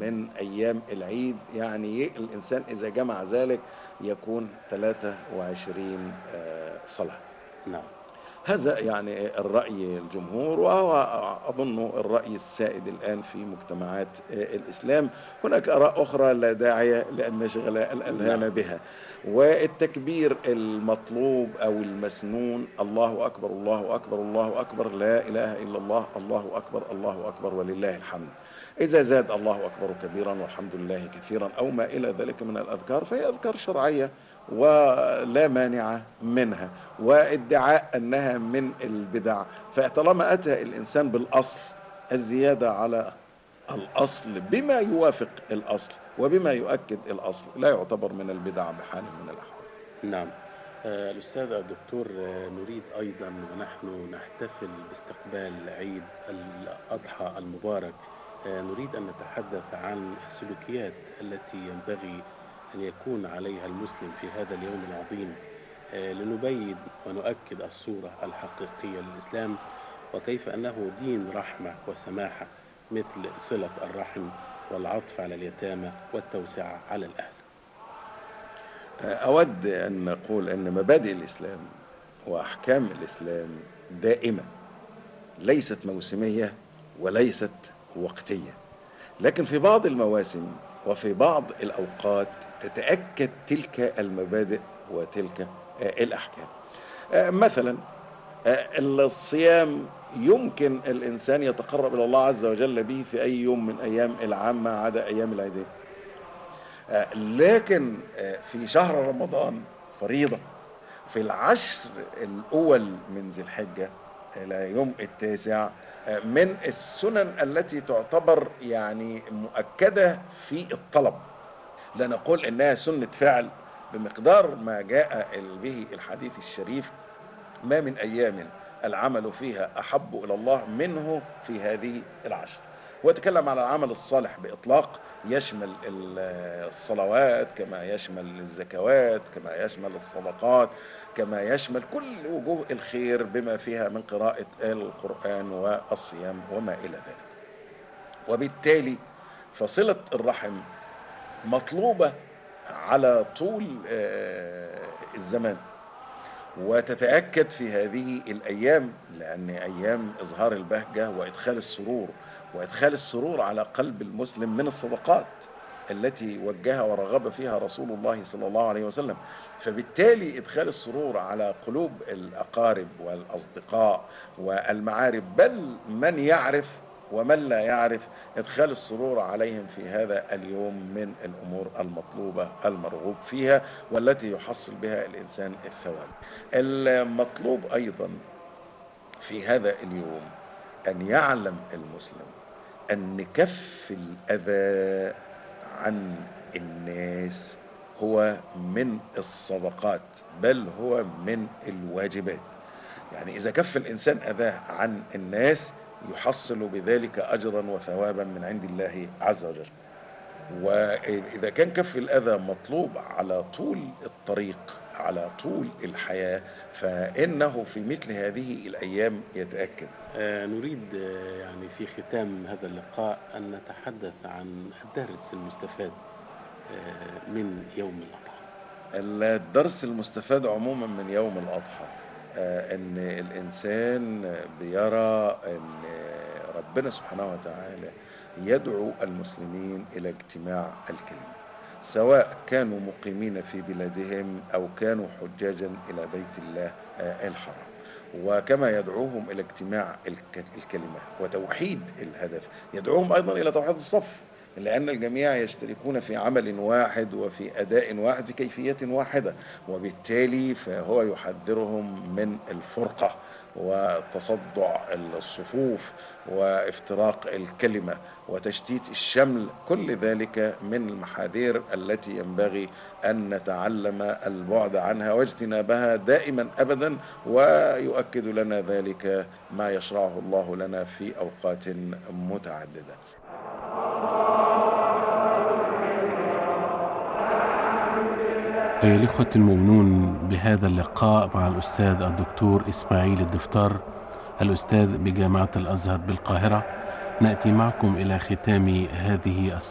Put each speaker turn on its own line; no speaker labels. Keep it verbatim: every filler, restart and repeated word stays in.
من أيام العيد، يعني الإنسان إذا جمع ذلك يكون ثلاثة وعشرين صلاة.
نعم.
هذا يعني الرأي الجمهور، وهو أظن الرأي السائد الآن في مجتمعات الإسلام. هناك آراء أخرى لا داعي لأن نشغل الأذهان
نعم.
بها. والتكبير المطلوب أو المسنون الله أكبر الله أكبر الله أكبر لا إله إلا الله الله أكبر الله أكبر ولله الحمد. إذا زاد الله أكبر كبيرا والحمد لله كثيرا أو ما إلى ذلك من الأذكار فهي أذكار شرعية ولا مانع منها، وادعاء أنها من البدع. فطالما أتى الإنسان بالأصل الزيادة على الأصل بما يوافق الأصل وبما يؤكد الأصل لا يعتبر من البدع بحال من الأحوال.
نعم. آه الأستاذ الدكتور، آه نريد أيضا ونحن نحتفل باستقبال عيد الأضحى المبارك، آه نريد أن نتحدث عن السلوكيات التي ينبغي أن يكون عليها المسلم في هذا اليوم العظيم، آه لنبين ونؤكد الصورة الحقيقية للإسلام، وكيف أنه دين رحمة وسماحة، مثل صلة الرحم والعطف على اليتامى والتوسعة على الأهل.
أود أن نقول أن مبادئ الإسلام وأحكام الإسلام دائمة، ليست موسمية وليست وقتية، لكن في بعض المواسم وفي بعض الأوقات تتأكد تلك المبادئ وتلك الأحكام. مثلا الصيام يمكن الإنسان يتقرب إلى الله عز وجل به في أي يوم من أيام العام ما عدا أيام العيدين، لكن في شهر رمضان فريضة في العشر الأول من ذي الحجة إلى يوم التاسع من السنن التي تعتبر يعني مؤكدة في الطلب، لا نقول إنها سنة فعل بمقدار ما جاء به الحديث الشريف: ما من أيام العمل فيها أحب إلى الله منه في هذه العشر. ويتكلم على العمل الصالح بإطلاق، يشمل الصلوات كما يشمل الزكوات كما يشمل الصدقات كما يشمل كل وجوه الخير بما فيها من قراءة القرآن والصيام وما إلى ذلك. وبالتالي فصلة الرحم مطلوبة على طول الزمان، وتتأكد في هذه الأيام، لأن أيام إظهار البهجة وإدخال السرور، وإدخال السرور على قلب المسلم من الصدقات التي وجه ورغب فيها رسول الله صلى الله عليه وسلم. فبالتالي إدخال السرور على قلوب الأقارب والأصدقاء والمعارف، بل من يعرف ومن لا يعرف، إدخال السرور عليهم في هذا اليوم من الأمور المطلوبة المرغوب فيها والتي يحصل بها الإنسان الثواب. المطلوب أيضا في هذا اليوم أن يعلم المسلم أن كف الأذى عن الناس هو من الصدقات، بل هو من الواجبات. يعني إذا كف الإنسان أذاه عن الناس يحصل بذلك أجرا وثوابا من عند الله عز وجل. وإذا كان كف الأذى مطلوب على طول الطريق على طول الحياة فإنه في مثل هذه الأيام يتأكد.
آه نريد آه يعني في ختام هذا اللقاء أن نتحدث عن الدرس المستفاد آه من يوم الأضحى.
الدرس المستفاد عموما من يوم الأضحى آه أن الإنسان بيرى أن ربنا سبحانه وتعالى يدعو المسلمين إلى اجتماع الكلمة، سواء كانوا مقيمين في بلادهم أو كانوا حجاجا إلى بيت الله الحرام. وكما يدعوهم إلى اجتماع الكلمة وتوحيد الهدف، يدعوهم أيضا إلى توحيد الصف، لأن الجميع يشتركون في عمل واحد وفي أداء واحد في كيفية واحدة، وبالتالي فهو يحذرهم من الفرقة وتصدع الصفوف وافتراق الكلمة وتشتيت الشمل. كل ذلك من المحاذير التي ينبغي أن نتعلم البعد عنها واجتنابها دائما أبدا، ويؤكد لنا ذلك ما يشرعه الله لنا في أوقات متعددة.
أيها الإخوة المؤمنون، بهذا اللقاء مع الأستاذ الدكتور إسماعيل الدفتار الأستاذ بجامعة الأزهر بالقاهرة نأتي معكم إلى ختام هذه